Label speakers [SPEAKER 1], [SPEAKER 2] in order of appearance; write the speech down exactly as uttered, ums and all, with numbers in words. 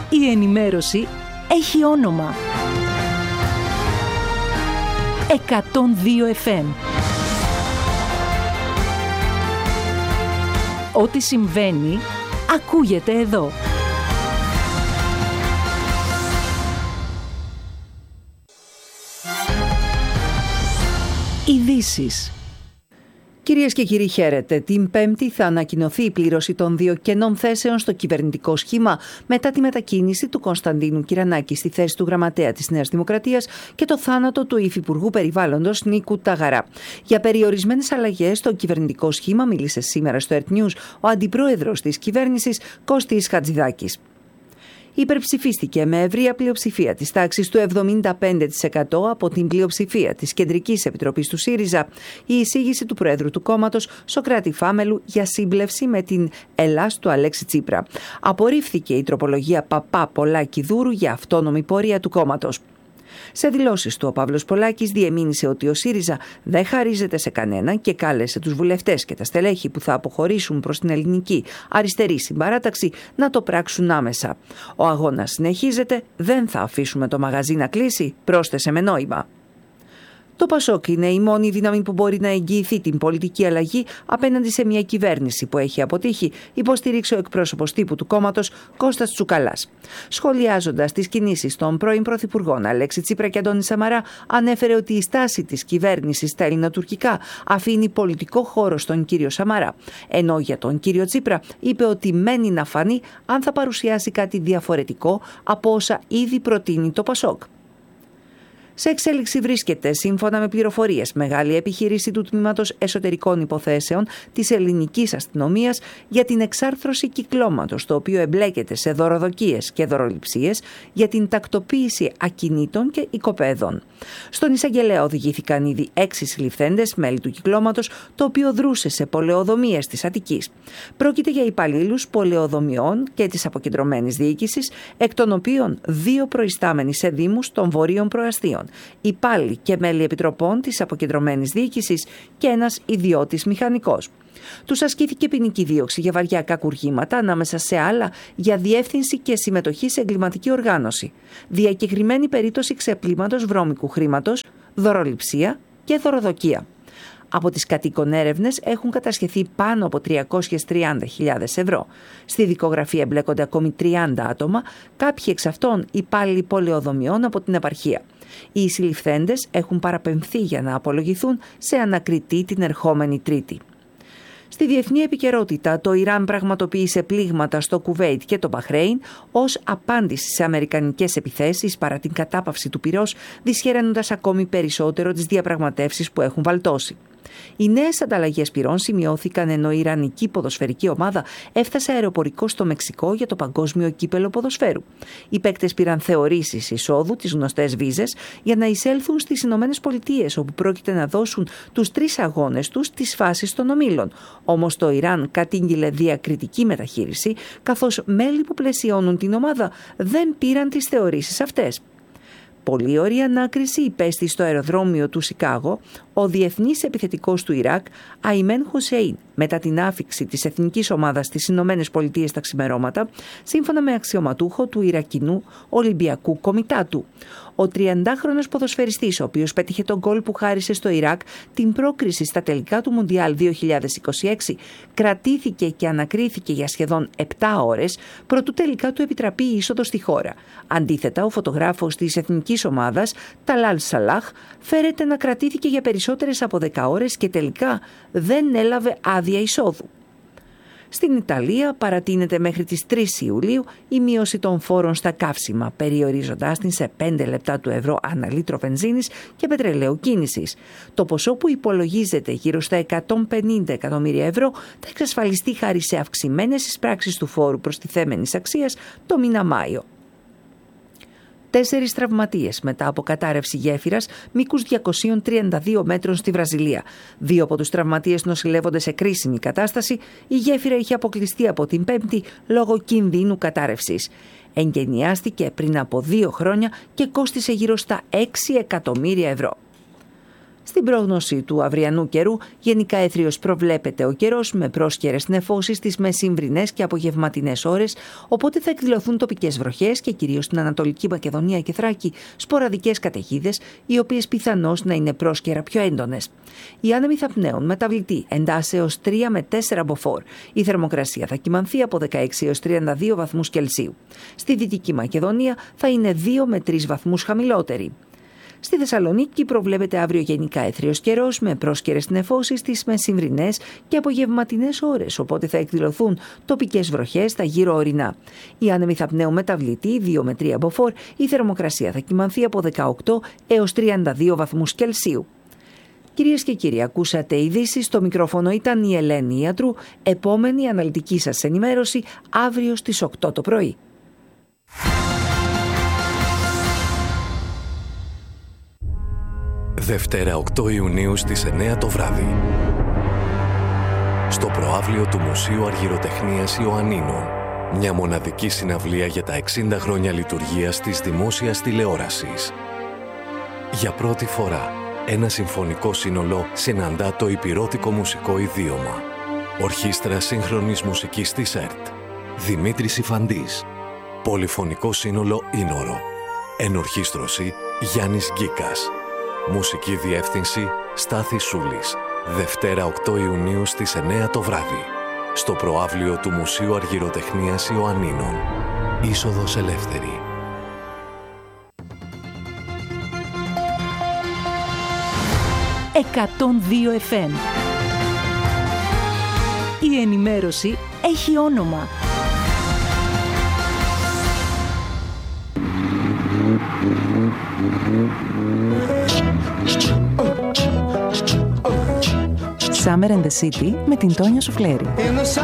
[SPEAKER 1] Η ενημέρωση έχει όνομα. εκατόν δύο εφ εμ. Ό,τι συμβαίνει, ακούγεται εδώ. Ειδήσεις.
[SPEAKER 2] Κυρίες και κύριοι, χαίρετε. Την Πέμπτη θα ανακοινωθεί η πλήρωση των δύο κενών θέσεων στο κυβερνητικό σχήμα μετά τη μετακίνηση του Κωνσταντίνου Κυρανάκη στη θέση του γραμματέα της Νέας Δημοκρατίας και το θάνατο του υφυπουργού περιβάλλοντος Νίκου Ταγαρά. Για περιορισμένες αλλαγές στο κυβερνητικό σχήμα μίλησε σήμερα στο Earth News ο αντιπρόεδρος της κυβέρνησης Κώστης Χατζηδάκης. Υπερψηφίστηκε με ευρεία πλειοψηφία της τάξης του εβδομήντα πέντε τοις εκατό από την πλειοψηφία της Κεντρικής Επιτροπής του ΣΥΡΙΖΑ η εισήγηση του Προέδρου του κόμματος Σωκράτη Φάμελου για σύμπλευση με την Ελλάς του Αλέξη Τσίπρα. Απορρίφθηκε η τροπολογία Παπά Πολάκη Δούρου για αυτόνομη πορεία του κόμματος. Σε δηλώσεις του, ο Παύλος Πολάκης διεμήνυσε ότι ο ΣΥΡΙΖΑ δεν χαρίζεται σε κανέναν και κάλεσε τους βουλευτές και τα στελέχη που θα αποχωρήσουν προς την ελληνική αριστερή συμπαράταξη να το πράξουν άμεσα. Ο αγώνας συνεχίζεται, δεν θα αφήσουμε το μαγαζί να κλείσει, πρόσθεσε με νόημα. Το Πασόκ είναι η μόνη δύναμη που μπορεί να εγγυηθεί την πολιτική αλλαγή απέναντι σε μια κυβέρνηση που έχει αποτύχει, υποστήριξε ο εκπρόσωπος τύπου του κόμματος Κώστας Τσουκαλάς. Σχολιάζοντας τις κινήσεις των πρώην πρωθυπουργών Αλέξη Τσίπρα και Αντώνη Σαμαρά, ανέφερε ότι η στάση της κυβέρνησης στα ελληνοτουρκικά αφήνει πολιτικό χώρο στον κύριο Σαμαρά. Ενώ για τον κύριο Τσίπρα είπε ότι μένει να φανεί αν θα παρουσιάσει κάτι διαφορετικό από όσα ήδη προτείνει το Πασόκ. Σε εξέλιξη βρίσκεται, σύμφωνα με πληροφορίες, μεγάλη επιχείρηση του Τμήματος Εσωτερικών Υποθέσεων της Ελληνικής Αστυνομίας για την εξάρθρωση κυκλώματος, το οποίο εμπλέκεται σε δωροδοκίες και δωροληψίες για την τακτοποίηση ακινήτων και οικοπαίδων. Στον εισαγγελέα οδηγήθηκαν ήδη έξι συλληφθέντες μέλη του κυκλώματος, το οποίο δρούσε σε πολεοδομίες της Αττικής. Πρόκειται για υπαλλήλους πολεοδομιών και της αποκεντρωμένης διοίκησης, εκ των οποίων δύο προϊστάμενοι σε δήμους των βορείων προαστίων, υπάλληλοι και μέλη επιτροπών της αποκεντρωμένης διοίκησης και ένας ιδιώτης μηχανικός. Τους ασκήθηκε ποινική δίωξη για βαριά κακουργήματα, ανάμεσα σε άλλα για διεύθυνση και συμμετοχή σε εγκληματική οργάνωση, διακεκριμένη περίπτωση ξεπλήματος βρώμικου χρήματος, δωροληψία και δωροδοκία. Από τις κατοίκων έρευνες έχουν κατασχεθεί πάνω από τριακόσιες τριάντα χιλιάδες ευρώ. Στη δικογραφία εμπλέκονται ακόμη τριάντα άτομα, κάποιοι εξ αυτών υπάλληλοι πολεοδομιών από την επαρχία. Οι συλληφθέντες έχουν παραπεμφθεί για να απολογηθούν σε ανακριτή την ερχόμενη Τρίτη. Στη διεθνή επικαιρότητα, το Ιράν πραγματοποίησε πλήγματα στο Κουβέιτ και το Μπαχρέιν ως απάντηση σε αμερικανικές επιθέσεις παρά την κατάπαυση του πυρός, δυσχεραίνοντας ακόμη περισσότερο τις διαπραγματεύσεις που έχουν βαλτώσει. Οι νέες ανταλλαγές πυρών σημειώθηκαν ενώ η Ιρανική ποδοσφαιρική ομάδα έφτασε αεροπορικό στο Μεξικό για το παγκόσμιο κύπελο ποδοσφαίρου. Οι παίκτες πήραν θεωρήσεις εισόδου, τις γνωστές βίζες, για να εισέλθουν στις Ηνωμένες Πολιτείες, όπου πρόκειται να δώσουν τους τρεις αγώνες τους στις φάσεις των ομίλων. Όμως το Ιράν κατήγγειλε διακριτική μεταχείριση, καθώς μέλη που πλαισιώνουν την ομάδα δεν πήραν τις θεωρήσεις αυτές. Πολύ ωραία ανάκριση υπέστη στο αεροδρόμιο του Σικάγο ο διεθνής επιθετικός του Ιράκ Αϊμέν Χουσέιν μετά την άφιξη της εθνικής ομάδας στις Ηνωμένες Πολιτείες τα ξημερώματα, σύμφωνα με αξιωματούχο του Ιρακινού Ολυμπιακού Κομιτάτου. Ο τριαντάχρονος ποδοσφαιριστής, ο οποίος πέτυχε τον γκολ που χάρισε στο Ιράκ την πρόκριση στα τελικά του Μουντιάλ δύο χιλιάδες είκοσι έξι, κρατήθηκε και ανακρίθηκε για σχεδόν επτά ώρες προτού τελικά του επιτραπεί η είσοδος στη χώρα. Αντίθετα, ο φωτογράφος της εθνικής ομάδας, Ταλάλ Σαλάχ, φέρεται να κρατήθηκε για περισσότερες από δέκα ώρες και τελικά δεν έλαβε άδεια εισόδου. Στην Ιταλία παρατείνεται μέχρι τις τρεις Ιουλίου η μείωση των φόρων στα καύσιμα, περιορίζοντάς την σε πέντε λεπτά του ευρώ ανά λίτρο βενζίνης και πετρελαίου κίνησης. Το ποσό που υπολογίζεται γύρω στα εκατόν πενήντα εκατομμύρια ευρώ θα εξασφαλιστεί χάρη σε αυξημένες εισπράξεις του φόρου προστιθέμενης αξίας το μήνα Μάιο. Τέσσερις τραυματίες μετά από κατάρρευση γέφυρας μήκους διακοσίων τριάντα δύο μέτρων στη Βραζιλία. Δύο από τους τραυματίες νοσηλεύονται σε κρίσιμη κατάσταση. Η γέφυρα είχε αποκλειστεί από την Πέμπτη λόγω κινδύνου κατάρρευσης. Εγκαινιάστηκε πριν από δύο χρόνια και κόστισε γύρω στα έξι εκατομμύρια ευρώ. Στην πρόγνωση του αυριανού καιρού, γενικά έθριος προβλέπεται ο καιρός με πρόσκαιρες νεφώσεις στις μεσημβρινές και απογευματινές ώρες, οπότε θα εκδηλωθούν τοπικές βροχές και κυρίως στην Ανατολική Μακεδονία και Θράκη σποραδικές καταιγίδες, οι οποίες πιθανώς να είναι πρόσκαιρα πιο έντονες. Οι άνεμοι θα πνέουν μεταβλητή εντάσσεως τρία με τέσσερα μποφόρ. Η θερμοκρασία θα κυμανθεί από δεκαέξι έως τριάντα δύο βαθμούς Κελσίου. Στη Δυτική Μακεδονία θα είναι δύο με τρεις βαθμούς χαμηλότερη. Στη Θεσσαλονίκη προβλέπεται αύριο γενικά έθριος καιρός με πρόσκαιρες νεφώσεις στις μεσημβρινές και απογευματινές ώρες, οπότε θα εκδηλωθούν τοπικές βροχές στα γύρω ορεινά. Οι άνεμοι θα πνέουν μεταβλητή δύο με τρία μποφόρ, η θερμοκρασία θα κυμανθεί από δεκαοκτώ έως τριάντα δύο βαθμούς Κελσίου. Κυρίες και κύριοι, ακούσατε ειδήσεις. Στο μικρόφωνο ήταν η Ελένη Ιατρού. Επόμενη αναλυτική σας ενημέρωση αύριο στις οκτώ το πρωί.
[SPEAKER 3] Δευτέρα οκτώ Ιουνίου στις εννέα το βράδυ. Στο προαύλιο του Μουσείου Αργυροτεχνίας Ιωαννίνων. Μια μοναδική συναυλία για τα εξήντα χρόνια λειτουργίας της δημόσιας τηλεόρασης. Για πρώτη φορά, ένα συμφωνικό σύνολο συναντά το υπηρώτικο μουσικό ιδίωμα. Ορχήστρα σύγχρονης μουσικής της ΕΡΤ. Δημήτρης Ιφαντής. Πολυφωνικό σύνολο Ήνορο. Ενορχήστρωση Γιάννης Γκίκας. Μουσική διεύθυνση Στάθης Σούλης. Δευτέρα οκτώ Ιουνίου στις εννέα το βράδυ. Στο προαύλιο του Μουσείου Αργυροτεχνίας Ιωαννίνων. Είσοδος ελεύθερη.
[SPEAKER 1] εκατόν δύο εφ εμ. Η ενημέρωση έχει όνομα. Summer in the City με την Τόνια Σουφλέρη.